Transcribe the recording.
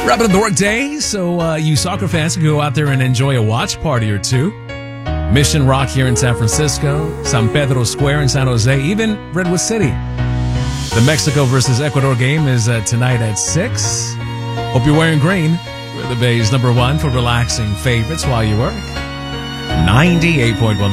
Wrapping up the work day, so you soccer fans can go out there and enjoy a watch party or two. Mission Rock here in San Francisco, San Pedro Square in San Jose, even Redwood City. The Mexico versus Ecuador game is tonight at 6. Hope you're wearing green. We're the Bay's #1 for relaxing favorites while you work. 98.1